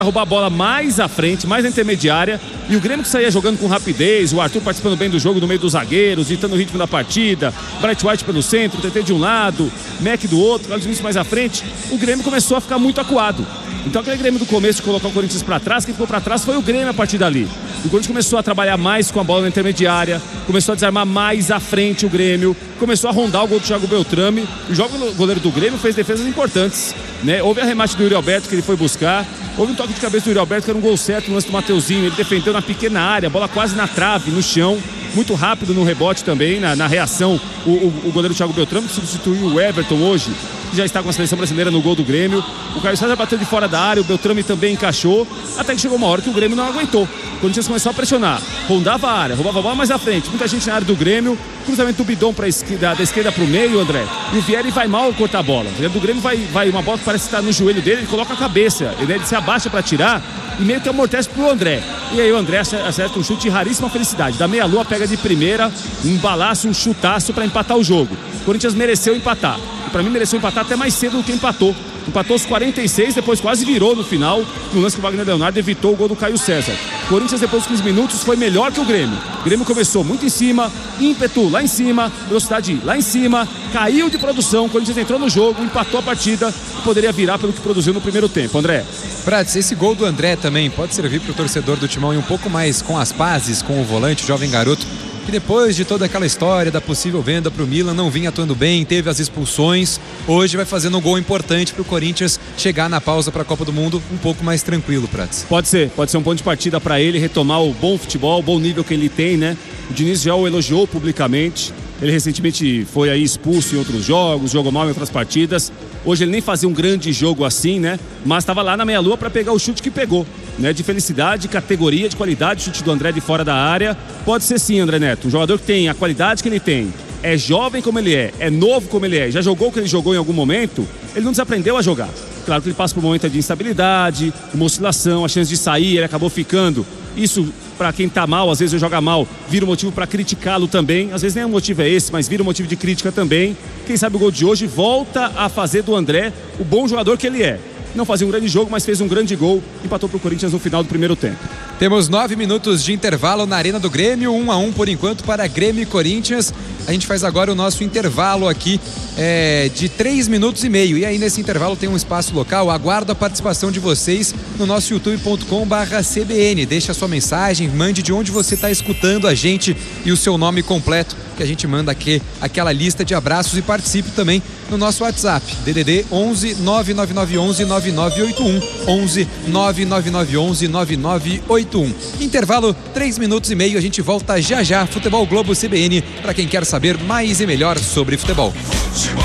roubar a bola mais à frente, mais na intermediária, e o Grêmio que saía jogando com rapidez, o Arthur participando bem do jogo no meio dos zagueiros, ditando o ritmo da partida, Bright White pelo centro, TT de um lado, Mac do outro, Carlos Vinícius mais à frente, o Grêmio começou a ficar muito acuado. Então aquele Grêmio do começo de colocar o Corinthians para trás, quem ficou para trás foi o Grêmio a partir dali. O Corinthians começou a trabalhar mais com a bola na intermediária, começou a desarmar mais à frente o Grêmio, começou a rondar o gol do Thiago Beltrame. O goleiro do Grêmio fez defesas importantes, né? Houve arremate do Yuri Alberto que ele foi buscar, houve um toque de cabeça do Yuri Alberto que era um gol certo no lance do Mateuzinho, ele defendeu na pequena área, a bola quase na trave, no chão, muito rápido no rebote também, na reação, o goleiro Thiago Beltrame, que substituiu o Everton hoje, que já está com a seleção brasileira no gol do Grêmio. O Caio César bateu de fora da área, o Beltrame também encaixou, até que chegou uma hora que o Grêmio não aguentou. O Corinthians começou a pressionar, rondava a área, roubava a bola mais à frente, muita gente na área do Grêmio, cruzamento do Bidon da esquerda para o meio, André, e o Vieri vai mal cortar a bola. O do Grêmio vai uma bola que parece estar no joelho dele, ele coloca a cabeça, ele se abaixa para tirar e meio que amortece pro André. E aí o André acerta um chute de raríssima felicidade. Da meia-lua pega de primeira, um balaço, um chutaço para empatar o jogo. O Corinthians mereceu empatar. E para mim mereceu empatar até mais cedo do que empatou. Empatou aos 46, depois quase virou no final, no lance que o Wagner Leonardo evitou o gol do Caio César. O Corinthians depois dos 15 minutos foi melhor que o Grêmio. O Grêmio começou muito em cima, ímpeto lá em cima, velocidade lá em cima, caiu de produção, o Corinthians entrou no jogo, empatou a partida e poderia virar pelo que produziu no primeiro tempo. André. Prats, esse gol do André também pode servir para o torcedor do Timão ir um pouco mais com as pazes com o volante, o jovem garoto, que depois de toda aquela história da possível venda para o Milan, não vinha atuando bem, teve as expulsões, hoje vai fazendo um gol importante para o Corinthians chegar na pausa para a Copa do Mundo um pouco mais tranquilo, Prats. Pode ser um ponto de partida para ele retomar o bom futebol, o bom nível que ele tem, né? O Diniz já o elogiou publicamente, ele recentemente foi aí expulso em outros jogos, jogou mal em outras partidas. Hoje ele nem fazia um grande jogo assim, né? Mas estava lá na meia-lua para pegar o chute que pegou, né? De felicidade, categoria, de qualidade, chute do André de fora da área. Pode ser sim, André Neto, um jogador que tem a qualidade que ele tem, é jovem como ele é novo como ele é, já jogou o que ele jogou em algum momento, ele não desaprendeu a jogar. Claro que ele passa por um momento de instabilidade, uma oscilação, a chance de sair, ele acabou ficando. Isso, para quem tá mal, às vezes joga mal, vira um motivo para criticá-lo também. Às vezes nem o motivo é esse, mas vira um motivo de crítica também. Quem sabe o gol de hoje volta a fazer do André o bom jogador que ele é. Não fazia um grande jogo, mas fez um grande gol, empatou para o Corinthians no final do primeiro tempo. Temos 9 minutos de intervalo na Arena do Grêmio, 1-1 por enquanto para Grêmio e Corinthians. A gente faz agora o nosso intervalo aqui de 3 minutos e meio. E aí nesse intervalo tem um espaço local. Aguardo a participação de vocês no nosso youtube.com/CBN. Deixe a sua mensagem, mande de onde você está escutando a gente e o seu nome completo, que a gente manda aqui aquela lista de abraços, e participe também no nosso WhatsApp, DDD 11 99911 9981, 11 99911 9981. Intervalo 3 minutos e meio, a gente volta já já. Futebol Globo CBN, para quem quer saber mais e melhor sobre futebol.